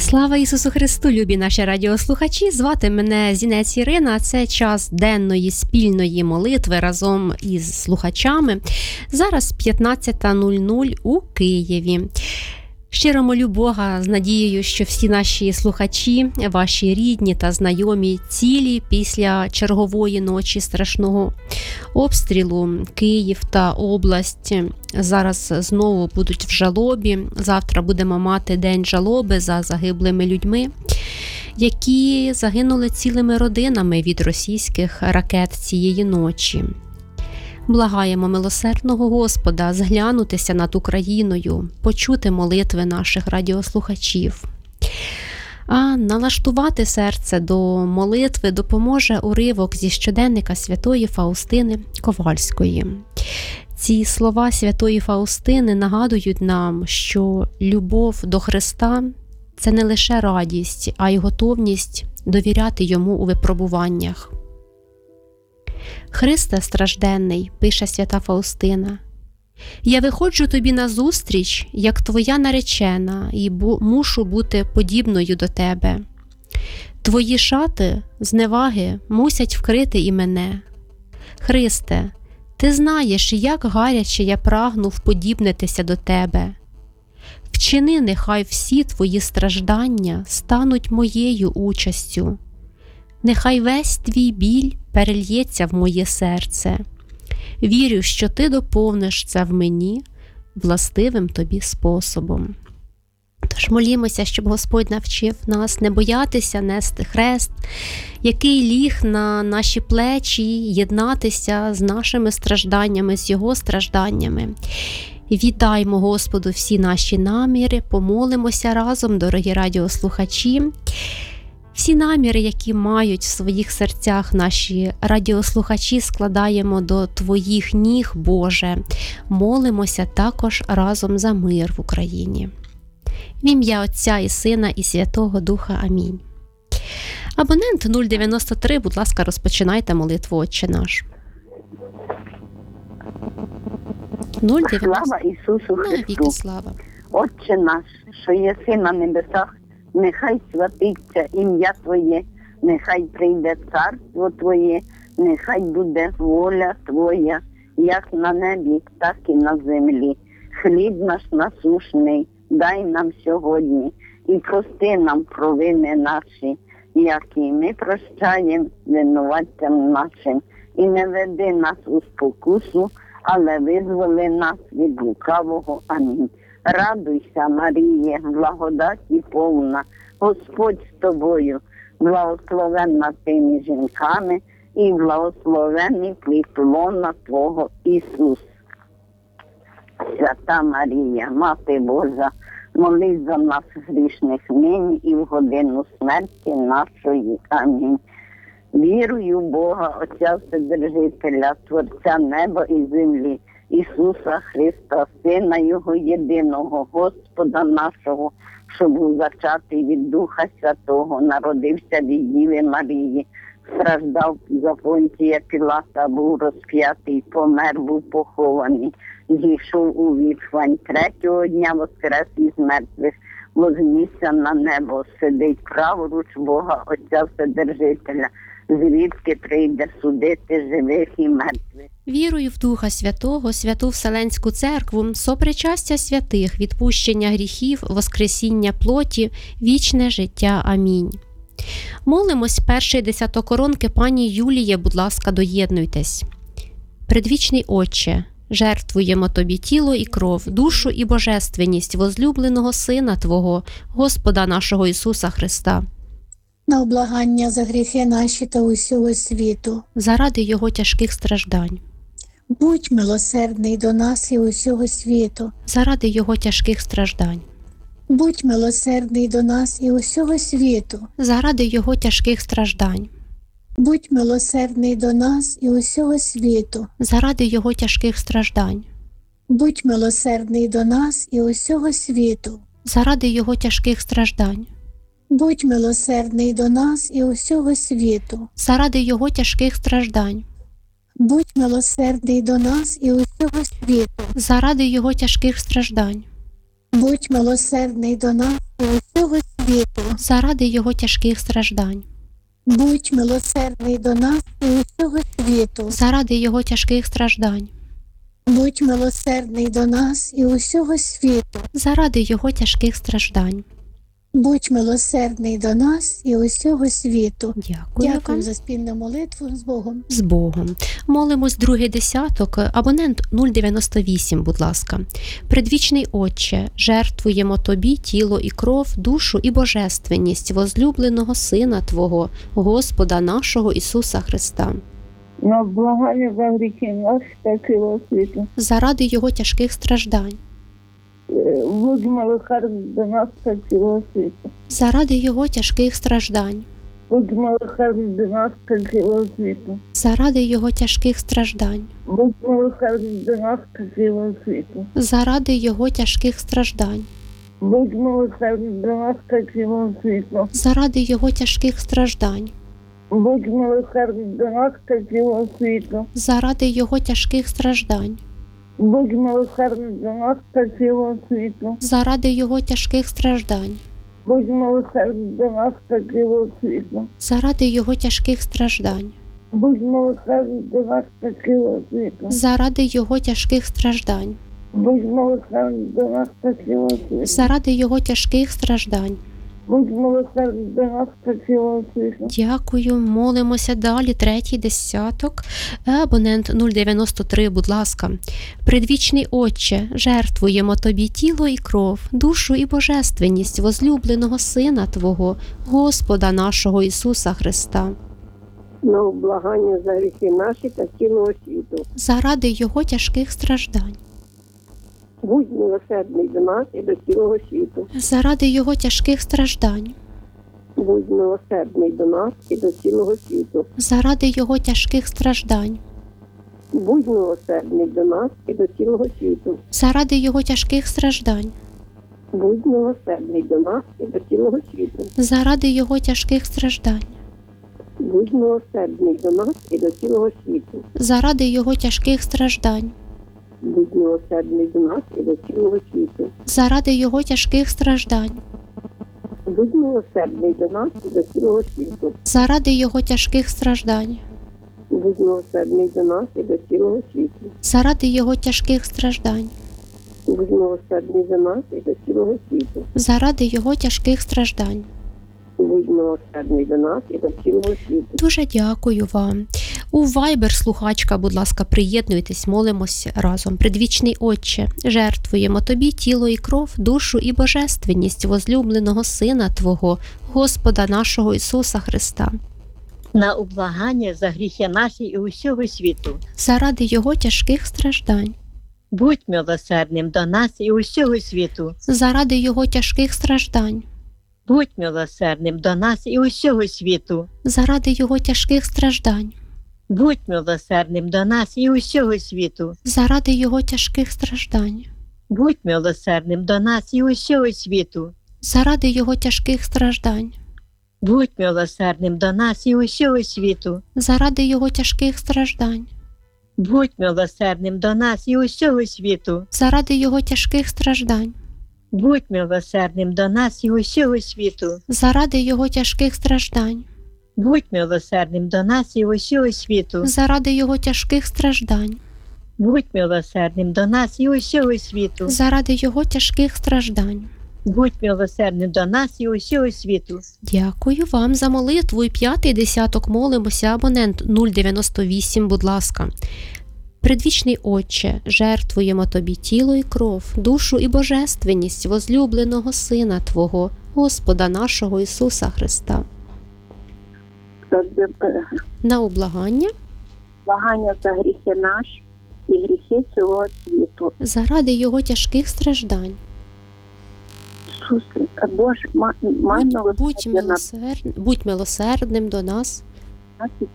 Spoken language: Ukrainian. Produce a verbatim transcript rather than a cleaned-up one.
Слава Ісусу Христу, любі наші радіослухачі! Звати мене Зінець Ірина. Це час денної спільної молитви разом із слухачами. Зараз п'ятнадцята нуль нуль у Києві. Щиро молю Бога з надією, що всі наші слухачі, ваші рідні та знайомі цілі після чергової ночі страшного обстрілу. Київ та область зараз знову будуть в жалобі. Завтра будемо мати день жалоби за загиблими людьми, які загинули цілими родинами від російських ракет цієї ночі. Благаємо милосердного Господа зглянутися над Україною, почути молитви наших радіослухачів. А налаштувати серце до молитви допоможе уривок зі щоденника святої Фаустини Ковальської. Ці слова святої Фаустини нагадують нам, що любов до Христа – це не лише радість, а й готовність довіряти Йому у випробуваннях. «Христе стражденний», – пише свята Фаустина, «я виходжу тобі назустріч, як твоя наречена, і бу- мушу бути подібною до тебе. Твої шати, зневаги, мусять вкрити і мене. Христе, ти знаєш, як гаряче я прагну вподібнитися до тебе. Вчини, нехай всі твої страждання стануть моєю участю. Нехай весь твій біль перельється в моє серце. Вірю, що ти доповниш це в мені властивим тобі способом». Тож молімося, щоб Господь навчив нас не боятися нести хрест, який ліг на наші плечі, єднатися з нашими стражданнями, з Його стражданнями. Віддаймо Господу всі наші наміри, помолимося разом, дорогі радіослухачі. Всі наміри, які мають в своїх серцях наші радіослухачі, складаємо до Твоїх ніг, Боже. Молимося також разом за мир в Україні. В ім'я Отця і Сина і Святого Духа. Амінь. Абонент нуль дев'яносто три, будь ласка, розпочинайте молитву «Отче наш». нуль дев'яносто... Слава Ісусу Христу! Навіки слава! Отче наш, що єси на небесах, нехай святиться ім'я Твоє, нехай прийде царство Твоє, нехай буде воля Твоя, як на небі, так і на землі. Хліб наш насушний дай нам сьогодні, і прости нам провини наші, як і ми прощаємо винуватцям нашим. І не веди нас у спокусу, але визволи нас від лукавого. Амінь. Радуйся, Маріє, благодаті повна, Господь з тобою, благословенна ти між жінками, і благословений плід лона Твого Ісус. Свята Марія, Мати Божа, молись за нас грішних нині і в годину смерті нашої. Амінь. Вірую в Бога, Отця Вседержителя, Творця неба і землі, Ісуса Христа, Сина Його єдиного, Господа нашого, що був зачатий від Духа Святого, народився від Діви Марії, страждав за Понтія Пілата, був розп'ятий, помер, був похований, зійшов у відхвань, третього дня воскрес із мертвих, вознісся на небо, сидить праворуч Бога, Отця Вседержителя, звідки прийде судити живих і мертвих. Вірую в Духа Святого, Святу Вселенську Церкву, сопричастя святих, відпущення гріхів, воскресіння плоті, вічне життя. Амінь. Молимось першої десятокоронки пані Юлії, будь ласка, доєднуйтесь. Предвічний Отче, жертвуємо Тобі тіло і кров, душу і божественність возлюбленого Сина Твого, Господа нашого Ісуса Христа, на облагання за гріхи наші та усього світу. заради Його тяжких страждань. Будь милосердний до нас і усього світу. Заради Його тяжких страждань. Будь милосердний до нас і усього світу. Заради Його тяжких страждань. Будь милосердний до нас і усього світу. Заради Його тяжких страждань. Будь милосердний до нас і усього світу. Заради Його тяжких страждань. Будь милосердний до нас і усього світу. Заради Його тяжких страждань. Будь милосердний до нас і усього світу. Заради Його тяжких страждань. Будь милосердний до нас і усього світу. світу. заради Його тяжких страждань, Будь милосердний до нас і усього світу. заради Його тяжких страждань, Будь милосердний до нас і усього світу. заради Його тяжких страждань. Будь милосердний до нас і усього світу. Дякую Дякую вам. за спільну молитву з Богом. З Богом. Молимось другий десяток, абонент нуль дев'яносто вісім, будь ласка. Предвічний Отче, жертвуємо Тобі тіло і кров, душу і божественність возлюбленого Сина Твого, Господа нашого Ісуса Христа, На благання за гріхи наші та цілого світу. заради Його тяжких страждань, Е, Будь милосердний до нас та цілого світу. заради Його тяжких страждань, Будь милосердний до нас та цілого світу. заради Його тяжких страждань, Будь милосердний до нас та цілого світу. заради Його тяжких страждань, Будь милосердний до нас та цілого світу. заради Його тяжких страждань, Будь милосердний до нас та цілого світу. заради Його тяжких страждань, Будь милосердний до нас та цілого світу. заради Його тяжких страждань, Будь милосердний до нас та цілого світу. заради Його тяжких страждань, Будь милосердний до нас та цілого світу. заради Його тяжких страждань, Будь милосердний до нас та цілого світу. заради Його тяжких страждань. Будь милосердний до нас та цілого світу. Дякую. Молимося далі. Третій десяток. Абонент нуль дев'яносто три, будь ласка. Предвічний Отче, жертвуємо Тобі тіло і кров, душу і божественність возлюбленого Сина Твого, Господа нашого Ісуса Христа, На облагання за гріхи наші та цілого світу. заради Його тяжких страждань, Будь милосердний до нас і до цілого світу. заради Його тяжких страждань, Будь милосердний до нас і до цілого світу. заради Його тяжких страждань, Будь милосердний до нас і до цілого світу. заради Його тяжких страждань, Будь милосердний до нас і до цілого світу. заради Його тяжких страждань, Будь милосердний до нас і до цілого світу. заради Його тяжких страждань, Будь милосердний до нас і до цілого світу. заради Його тяжких страждань, Будь милосердний до нас і до цілого світу. заради Його тяжких страждань, Будь милосердний до нас і до цілого світу. заради Його тяжких страждань, Будь милосердний до нас і до цілого світу. заради Його тяжких страждань. Будь милосердний до нас і до цілого світу. Дуже дякую вам. У Viber, слухачка, будь ласка, приєднуйтесь, молимось разом. Предвічний Отче, жертвуємо Тобі тіло і кров, душу і божественність возлюбленого Сина Твого, Господа нашого Ісуса Христа, На облагання за гріхи наші і усього світу. заради Його тяжких страждань, Будь милосердним до нас і усього світу. заради Його тяжких страждань, Будь милосердним до нас і усього світу. заради Його тяжких страждань, Будь милосердним до нас і усього світу. заради Його тяжких страждань, Будь милосердним до нас і усього світу. заради Його тяжких страждань, Будь милосердним до нас і усього світу. заради Його тяжких страждань, Будь милосердним до нас і усього світу. заради Його тяжких страждань, Будь милосердним до нас і усього світу. заради Його тяжких страждань, Будь милосердним до нас і усього світу. заради Його тяжких страждань, Будь милосердним до нас і усього світу. заради Його тяжких страждань. Будь милосердним до нас і усього світу. Дякую вам за молитву. І п'ятий десяток молимося. Абонент нуль дев'яносто вісім, будь ласка. Предвічний Отче, жертвуємо Тобі тіло і кров, душу і божественність возлюбленого Сина Твого, Господа нашого Ісуса Христа, на облагання Благання за гріхи наші і гріхи цього світу. заради Його тяжких страждань. Ісусе, Боже, май Будь, будь, милосердя на милосерд... будь милосердним до нас, нас і